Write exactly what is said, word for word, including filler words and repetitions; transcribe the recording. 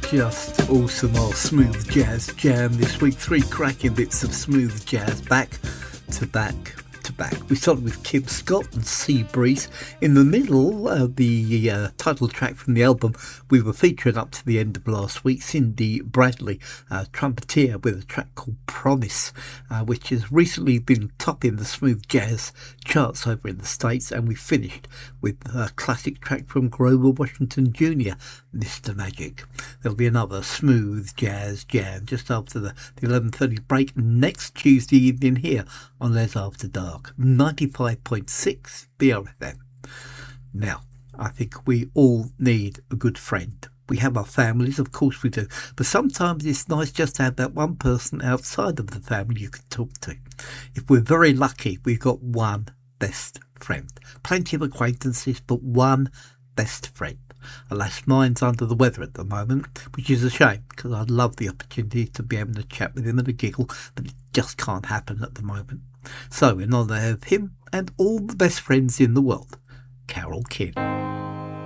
Just awesome old smooth jazz jam this week. Three cracking bits of smooth jazz back to back to back. We started with Kim Scott and Sea Breeze. In the middle, uh, the uh, title track from the album we were featuring up to the end of last week, Cindy Bradley, uh, trumpeter, with a track called Promise, uh, which has recently been topping the smooth jazz charts over in the States. And we finished with a classic track from Grover Washington Junior, Mister Magic. There'll be another smooth jazz jam just after the, the eleven thirty break next Tuesday evening here on Les After Dark, ninety-five point six B R F M. Now, I think we all need a good friend. We have our families, of course we do, but sometimes it's nice just to have that one person outside of the family you can talk to. If we're very lucky, we've got one best friend. Plenty of acquaintances, but one best friend. Alas, mine's under the weather at the moment, which is a shame, because I'd love the opportunity to be able to chat with him and a giggle, but it just can't happen at the moment. So, in honour of him and all the best friends in the world, Carole King.